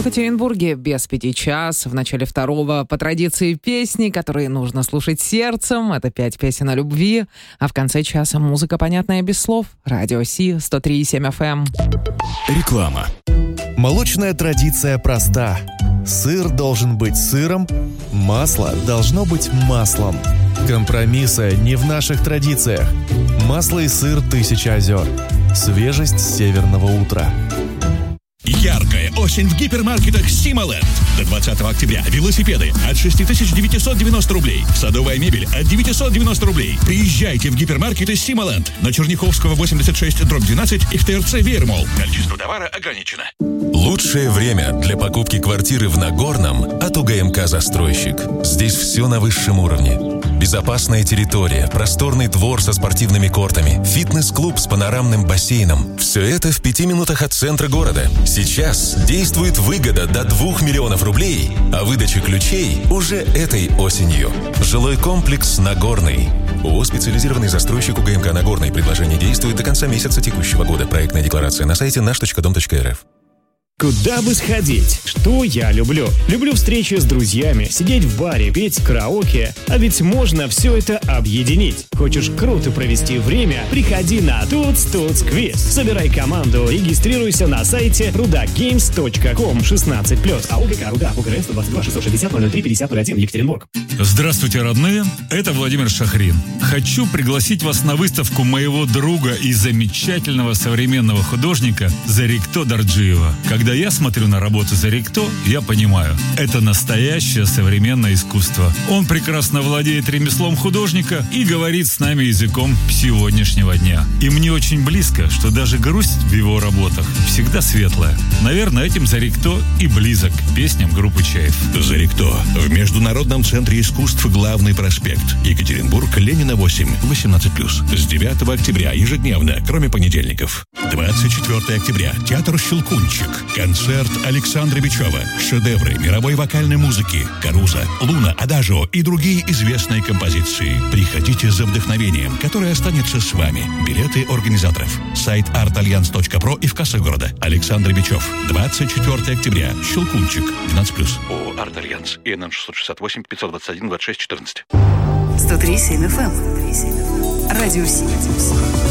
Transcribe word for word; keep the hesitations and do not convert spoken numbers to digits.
Екатеринбурге без пяти час, в начале второго по традиции песни, которые нужно слушать сердцем. Это пять песен о любви. А в конце часа музыка, понятная без слов. Радио Си, сто три и семь эф эм. Реклама. Молочная традиция проста. Сыр должен быть сыром, масло должно быть маслом. Компромисса не в наших традициях. Масло и сыр «Тысяча озер». Свежесть северного утра. Яркая осень в гипермаркетах «Симоленд». До двадцатого октября велосипеды от шесть тысяч девятьсот девяносто рублей. Садовая мебель от девятьсот девяносто рублей. Приезжайте в гипермаркеты «Симоленд» на Черняховского, восемьдесят шесть, дробь двенадцать и в ТРЦ «Вермол». Количество товара ограничено. Лучшее время для покупки квартиры в Нагорном от УГМК «Застройщик». Здесь все на высшем уровне. Безопасная территория, просторный двор со спортивными кортами, фитнес-клуб с панорамным бассейном. Все это в пяти минутах от центра города. Сейчас действует выгода до двух миллионов рублей, а выдача ключей уже этой осенью. Жилой комплекс «Нагорный». ООО «Специализированный застройщик» УГМК «Нагорный». Предложение действует до конца месяца текущего года. Проектная декларация на сайте наш точка дом точка эр эф. Куда бы сходить? Что я люблю? Люблю встречи с друзьями, сидеть в баре, петь караоке. А ведь можно все это объединить. Хочешь круто провести время? Приходи на Туц Туц Квиз. Собирай команду, регистрируйся на сайте рудакгеймс точка ком шестнадцать плюс. А УГК Рудак, УГРН сто двадцать два шестьсот шестьдесят ноль ноль три пятьдесят ноль один, Екатеринбург. Здравствуйте, родные. Это Владимир Шахрин. Хочу пригласить вас на выставку моего друга и замечательного современного художника Зарикто Дарджиева. Когда я смотрю на работы Зарикто, я понимаю, это настоящее современное искусство. Он прекрасно владеет ремеслом художника и говорит с нами языком сегодняшнего дня. И мне очень близко, что даже грусть в его работах всегда светлая. Наверное, этим Зарикто и близок к песням группы Чайф. Зарикто в Международном центре искусств «Главный проспект». Екатеринбург, Ленина, восемь, восемнадцать плюс. С девятого октября ежедневно, кроме понедельников. двадцать четвёртого октября. Театр «Щелкунчик». Концерт Александра Бичева. Шедевры мировой вокальной музыки. «Каруза», «Луна», «Адажио» и другие известные композиции. Приходите за вдохновением, которое останется с вами. Билеты организаторов. Сайт арт альянс точка про и в кассах города. Александр Бичев. двадцать четвёртого октября. «Щелкунчик». двенадцать плюс. ООО «Арт Альянс». ИНН шестьсот шестьдесят восемь пятьсот двадцать один двадцать шесть четырнадцать. сто три и семь эф эм. Радио Си.